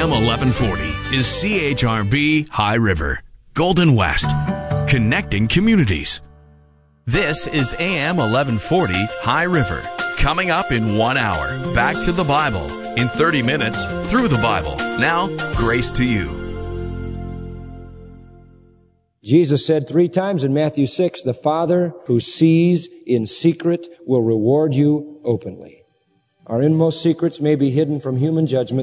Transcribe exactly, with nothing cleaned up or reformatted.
M eleven forty is C H R B High River, Golden West, connecting communities. This is A M eleven forty High River. Coming up in one hour, back to the Bible. In thirty minutes, through the Bible. Now, grace to you. Jesus said three times in Matthew six, the Father who sees in secret will reward you openly. Our inmost secrets may be hidden from human judgment.